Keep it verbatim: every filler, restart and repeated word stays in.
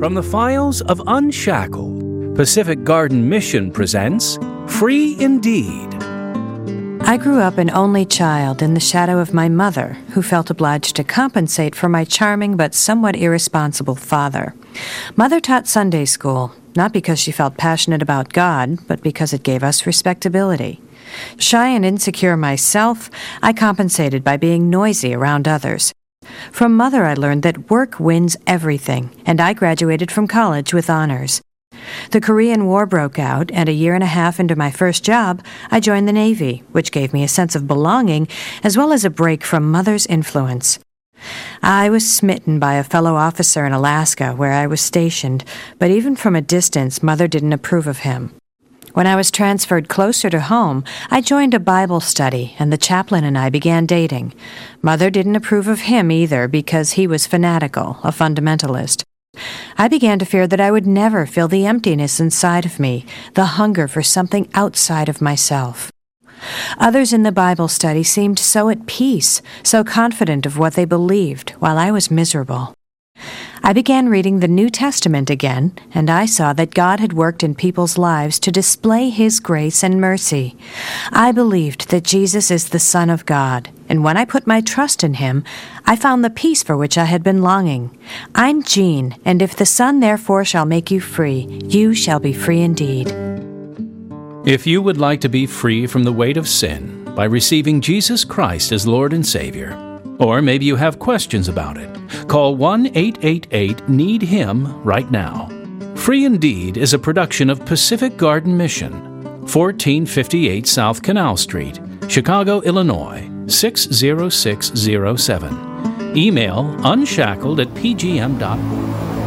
From the files of Unshackled, Pacific Garden Mission presents Free Indeed. I grew up an only child in the shadow of my mother, who felt obliged to compensate for my charming but somewhat irresponsible father. Mother taught Sunday school, not because she felt passionate about God, but because it gave us respectability. Shy and insecure myself, I compensated by being noisy around others. From Mother, I learned that work wins everything, and I graduated from college with honors. The Korean War broke out, and a year and a half into my first job, I joined the Navy, which gave me a sense of belonging, as well as a break from Mother's influence. I was smitten by a fellow officer in Alaska, where I was stationed, but even from a distance, Mother didn't approve of him. When I was transferred closer to home, I joined a Bible study, and the chaplain and I began dating. Mother didn't approve of him either because he was fanatical, a fundamentalist. I began to fear that I would never feel the emptiness inside of me, the hunger for something outside of myself. Others in the Bible study seemed so at peace, so confident of what they believed, while I was miserable. I began reading the New Testament again, and I saw that God had worked in people's lives to display His grace and mercy. I believed that Jesus is the Son of God, and when I put my trust in Him, I found the peace for which I had been longing. I'm Jean, and if the Son therefore shall make you free, you shall be free indeed. If you would like to be free from the weight of sin by receiving Jesus Christ as Lord and Savior, or maybe you have questions about it, call one eight eight eight need him right now. Free Indeed is a production of Pacific Garden Mission, fourteen fifty-eight South Canal Street, Chicago, Illinois, six zero six zero seven. Email unshackled at p g m dot org.